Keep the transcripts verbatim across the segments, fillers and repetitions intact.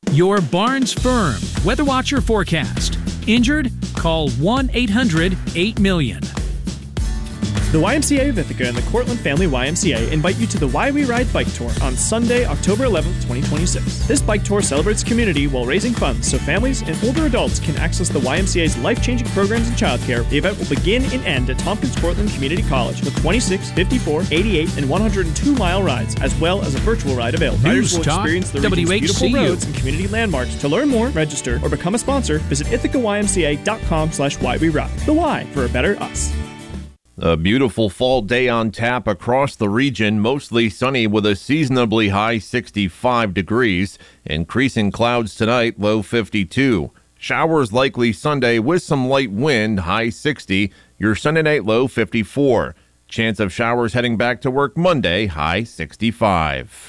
Your Barnes Firm Weather Watcher forecast. Injured? Call one eight hundred eight million. The Y M C A of Ithaca and the Cortland Family Y M C A invite you to the Why We Ride Bike Tour on Sunday, October eleventh, twenty twenty-six. This bike tour celebrates community while raising funds so families and older adults can access the Y M C A's life-changing programs in childcare. The event will begin and end at Tompkins Cortland Community College with twenty-six, fifty-four, eighty-eight, and one hundred two mile rides, as well as a virtual ride available. Riders will experience the region's beautiful roads and community landmarks. To learn more, register, or become a sponsor, visit ithaca y m c a dot com slash why we ride. The Y for a better us. A beautiful fall day on tap across the region, mostly sunny with a seasonably high sixty-five degrees. Increasing clouds tonight, low fifty-two. Showers likely Sunday with some light wind, high sixty. Your Sunday night low fifty-four. Chance of showers heading back to work Monday, high sixty-five.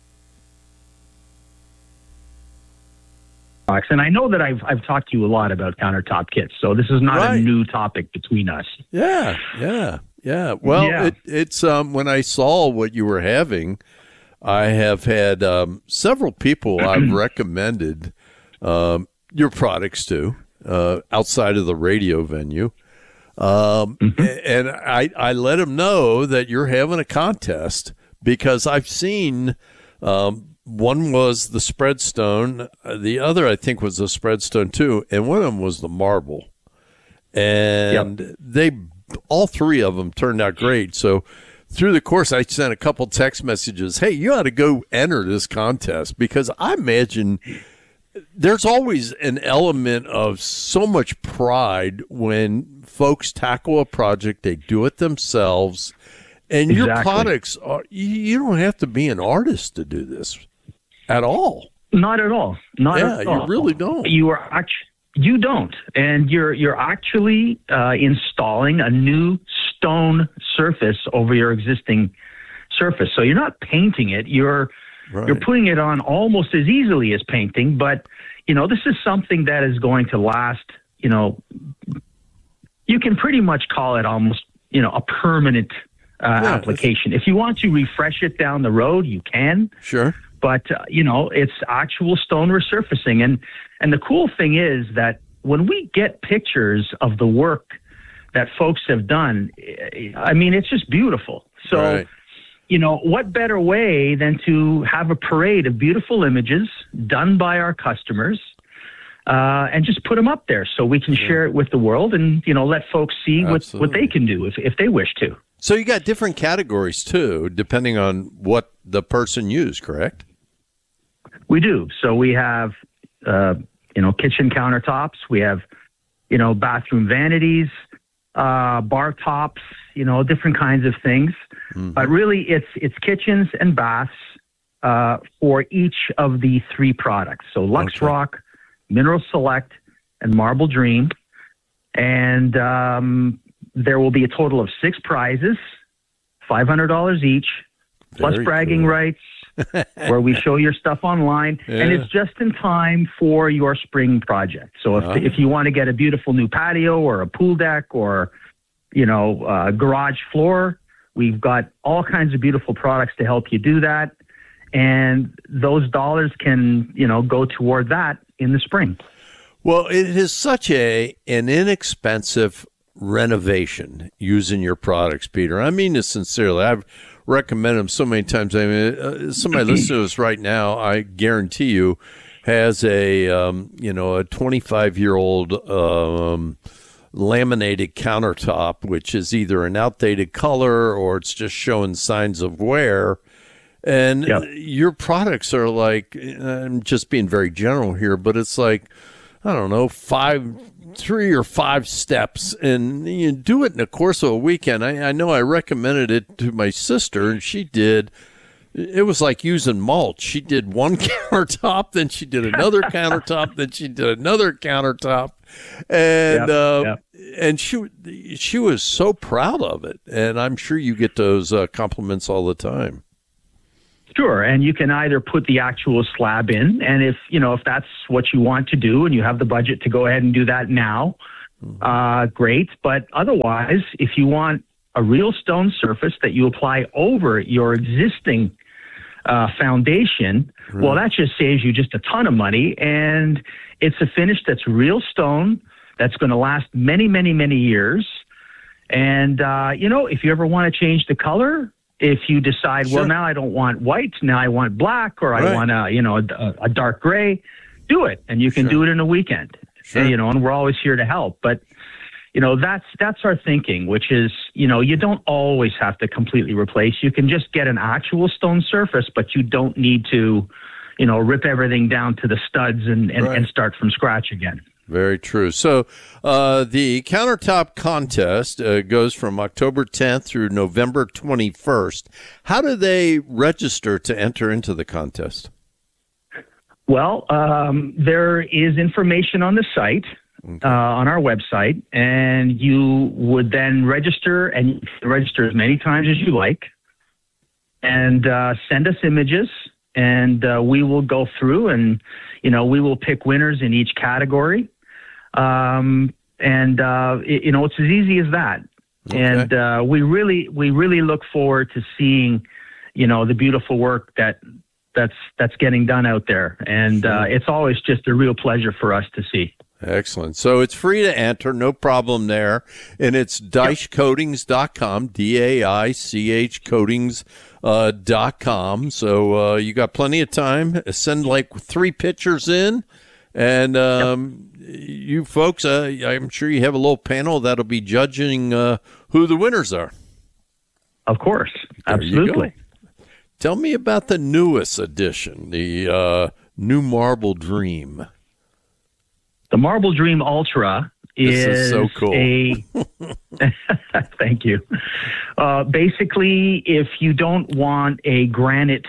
And I know that I've I've talked to you a lot about countertop kits, so this is not right. a new topic between us. Yeah, yeah, yeah. Well, yeah. It, it's um, when I saw what you were having, I have had um, several people I've recommended um, your products to uh, outside of the radio venue, um, mm-hmm. and I I let them know that you're having a contest because I've seen. Um, One was the Spreadstone. The other, I think, was the Spreadstone, too. And one of them was the Marble. And yep. they, all three of them turned out great. So through the course, I sent a couple text messages. Hey, you ought to go enter this contest because I imagine there's always an element of so much pride when folks tackle a project, they do it themselves. And exactly. your products, are, you don't have to be an artist to do this. At all? Not at all. Not yeah, at all. you really don't. You are actually you don't, and you're you're actually uh, installing a new stone surface over your existing surface. So you're not painting it. You're right. you're putting it on almost as easily as painting. But you know, this is something that is going to last. You know, you can pretty much call it almost you know a permanent uh, yeah, application. If you want to refresh it down the road, you can. Sure. But, uh, you know, it's actual stone resurfacing. And, and the cool thing is that when we get pictures of the work that folks have done, I mean, it's just beautiful. So, right. you know, what better way than to have a parade of beautiful images done by our customers uh, and just put them up there so we can sure. share it with the world and, you know, let folks see what, what they can do if, if they wish to. So you got different categories, too, depending on what the person used, correct? We do. So we have, uh, you know, kitchen countertops. We have, you know, bathroom vanities, uh, bar tops, you know, different kinds of things. Mm-hmm. But really, it's it's kitchens and baths uh, for each of the three products. So Lux okay. Rock, Mineral Select, and Marble Dream. And um, there will be a total of six prizes, five hundred dollars each, Very plus bragging cool. rights. where we show your stuff online, yeah. and it's just in time for your spring project. So if uh-huh. if you want to get a beautiful new patio or a pool deck or, you know, a garage floor, we've got all kinds of beautiful products to help you do that. And those dollars can, you know, go toward that in the spring. Well, it is such a an inexpensive renovation using your products, Peter. I mean this sincerely. I've recommend them so many times. I mean, uh, somebody listening to us right now, I guarantee you, has a um, you know a twenty-five year old um, laminated countertop, which is either an outdated color or it's just showing signs of wear. And yep. your products are like, I'm just being very general here, but it's like, I don't know, five. three or five steps, and you do it in the course of a weekend. I, I know I recommended it to my sister, and she did. It was like using mulch. She did one countertop, then she did another countertop, then she did another countertop, and yep, uh, yep. and she she was so proud of it. And I'm sure you get those uh, compliments all the time. Sure, and you can either put the actual slab in, and if you know if that's what you want to do, and you have the budget to go ahead and do that now, mm-hmm. uh, great. But otherwise, if you want a real stone surface that you apply over your existing uh, foundation, right. well, that just saves you just a ton of money. And it's a finish that's real stone, that's going to last many, many, many years. And, uh, you know, if you ever want to change the color, if you decide, sure. well, now I don't want white, now I want black, or right. I want a, you know, a, a dark gray, do it. And you can sure. do it in a weekend, sure. and, you know, and we're always here to help. But, you know, that's, that's our thinking, which is, you know, you don't always have to completely replace. You can just get an actual stone surface, but you don't need to, you know, rip everything down to the studs and, and, right. and start from scratch again. Very true. So uh, the countertop contest uh, goes from October tenth through November twenty-first. How do they register to enter into the contest? Well, um, there is information on the site, okay. uh, on our website, and you would then register, and you can register as many times as you like, and uh, send us images, and uh, we will go through and, you know, we will pick winners in each category. Um, and, uh, it, you know, it's as easy as that. Okay. And, uh, we really, we really look forward to seeing, you know, the beautiful work that that's, that's getting done out there. And, uh, it's always just a real pleasure for us to see. Excellent. So it's free to enter, no problem there. And it's Daish Coatings dot com, D A I C H Coatings uh, dot com. So uh, you got plenty of time. Send like three pictures in. And um, yep. you folks, uh, I'm sure you have a little panel that'll be judging uh, who the winners are. Of course. Absolutely. Tell me about the newest edition, the uh, new Marble Dream. The Marble Dream Ultra is, this is so cool. a thank you. Uh, basically, if you don't want a granite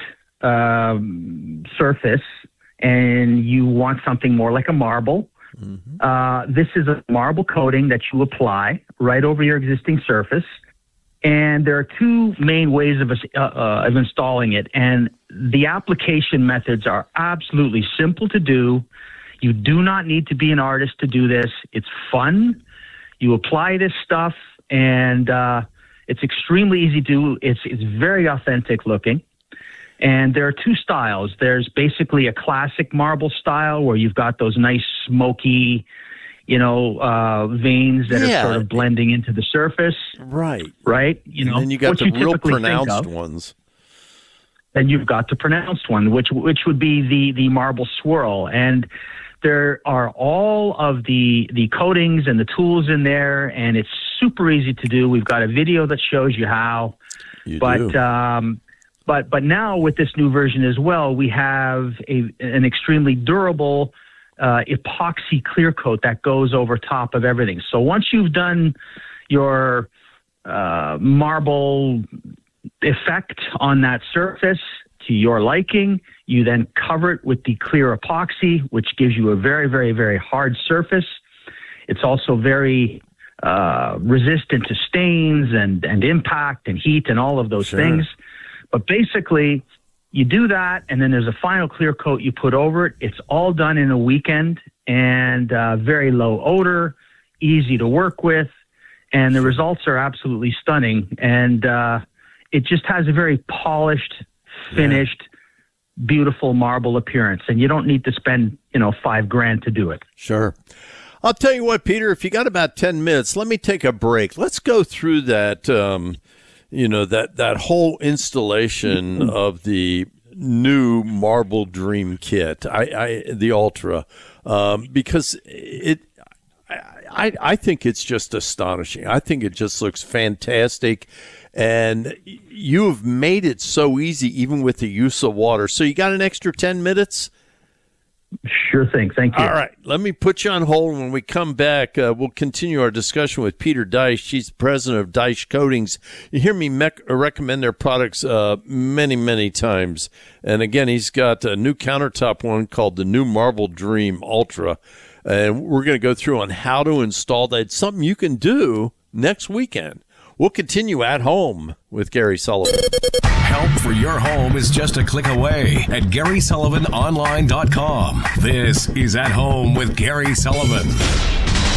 um, surface and you want something more like a marble, mm-hmm. uh, this is a marble coating that you apply right over your existing surface. And there are two main ways of, uh, uh, of installing it. And the application methods are absolutely simple to do. You do not need to be an artist to do this. It's fun. You apply this stuff, and uh, it's extremely easy to do. It's, it's very authentic looking. And there are two styles. There's basically a classic marble style where you've got those nice smoky, you know, uh, veins that yeah. are sort of blending into the surface. Right. Right? You know, and then you got the you real pronounced ones. Then you've got the pronounced one, which which would be the, the marble swirl. And there are all of the, the coatings and the tools in there, and it's super easy to do. We've got a video that shows you how. You but do. Um, but but now with this new version as well, we have a an extremely durable uh, epoxy clear coat that goes over top of everything. So once you've done your uh, marble effect on that surface to your liking, you then cover it with the clear epoxy, which gives you a very, very, very hard surface. It's also very uh, resistant to stains and, and impact and heat and all of those sure. things. But basically, you do that, and then there's a final clear coat you put over it. It's all done in a weekend, and uh, very low odor, easy to work with, and the results are absolutely stunning. And uh, it just has a very polished, finished, yeah. beautiful marble appearance, and you don't need to spend, you know, five grand to do it. Sure. I'll tell you what, Peter, if you got about ten minutes, let me take a break. Let's go through that, um, you know, that, that whole installation of the new Marble Dream kit, I, I the Ultra, um, because it, I, I think it's just astonishing. I think it just looks fantastic. And you have made it so easy, even with the use of water. So you got an extra ten minutes? Sure thing. Thank you. All right. Let me put you on hold. When we come back, uh, we'll continue our discussion with Peter Daish. He's the president of Daish Coatings. You hear me mec- recommend their products uh, many, many times. And again, he's got a new countertop one called the new Marble Dream Ultra. And we're going to go through on how to install that. It's something you can do next weekend. We'll continue At Home with Gary Sullivan. Help for your home is just a click away at Gary Sullivan Online dot com. This is At Home with Gary Sullivan.